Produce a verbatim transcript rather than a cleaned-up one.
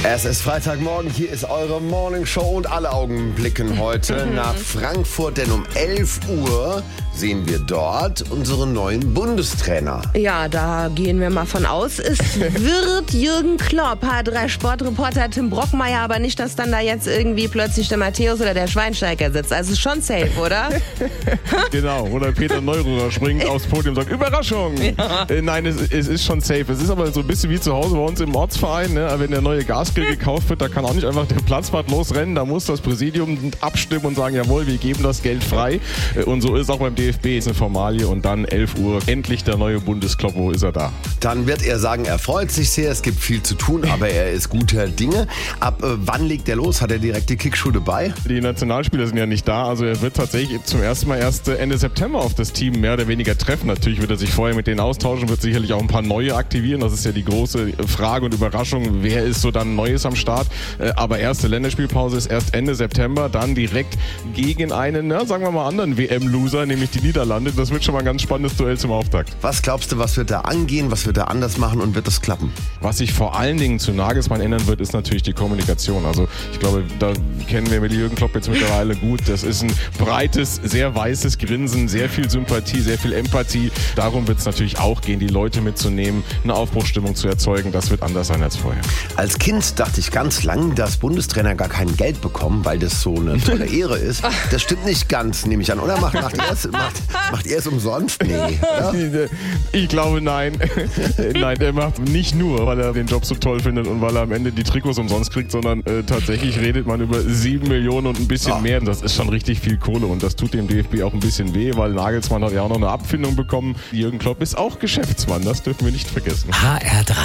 Es ist Freitagmorgen, hier ist eure Morning Show und alle Augen blicken heute nach Frankfurt, denn um elf Uhr sehen wir dort unseren neuen Bundestrainer. Ja, da gehen wir mal von aus. Es wird Jürgen Klopp, H drei Sportreporter Tim Brockmeier, aber nicht, dass dann da jetzt irgendwie plötzlich der Matthäus oder der Schweinsteiger sitzt. Also ist schon safe, oder? Genau, oder Peter Neururer springt aufs Podium und sagt, Überraschung! Ja. Äh, nein, es, es ist schon safe. Es ist aber so ein bisschen wie zu Hause bei uns im Ortsverein, ne? Wenn der neue Gasgrill gekauft wird, da kann auch nicht einfach der Platzwart losrennen, da muss das Präsidium abstimmen und sagen, jawohl, wir geben das Geld frei. Und so ist es auch beim D F B, ist eine Formalie und dann elf Uhr, endlich der neue Bundesklopp, wo ist er da? Dann wird er sagen, er freut sich sehr, es gibt viel zu tun, aber er ist guter Dinge. Ab äh, wann legt er los? Hat er direkt die Kickschuhe dabei? Die Nationalspieler sind ja nicht da, also er wird tatsächlich zum ersten Mal erst Ende September auf das Team mehr oder weniger treffen. Natürlich wird er sich vorher mit denen austauschen, wird sicherlich auch ein paar neue aktivieren, das ist ja die große Frage und Überraschung, wer ist so dann Neues am Start. Aber erste Länderspielpause ist erst Ende September, dann direkt gegen einen, na, sagen wir mal, anderen W M-Loser, nämlich die Niederlande. Das wird schon mal ein ganz spannendes Duell zum Auftakt. Was glaubst du, was wird da angehen, was wird er anders machen und wird das klappen? Was sich vor allen Dingen zu Nagelsmann ändern wird, ist natürlich die Kommunikation. Also ich glaube, da kennen wir mit Jürgen Klopp jetzt mittlerweile gut. Das ist ein breites, sehr weißes Grinsen, sehr viel Sympathie, sehr viel Empathie. Darum wird es natürlich auch gehen, die Leute mitzunehmen, eine Aufbruchsstimmung zu erzeugen. Das wird anders sein als vorher. Als Kind dachte ich ganz lang, dass Bundestrainer gar kein Geld bekommen, weil das so eine tolle Ehre ist. Das stimmt nicht ganz, nehme ich an. Oder macht, macht ihr es macht, macht ihr es umsonst? Nee. Ja? Ich glaube, nein. Nein, er macht nicht nur, weil er den Job so toll findet und weil er am Ende die Trikots umsonst kriegt, sondern äh, tatsächlich redet man über sieben Millionen und ein bisschen oh. mehr. Das ist schon richtig viel Kohle und das tut dem D F B auch ein bisschen weh, weil Nagelsmann hat ja auch noch eine Abfindung bekommen. Jürgen Klopp ist auch Geschäftsmann, das dürfen wir nicht vergessen. H R drei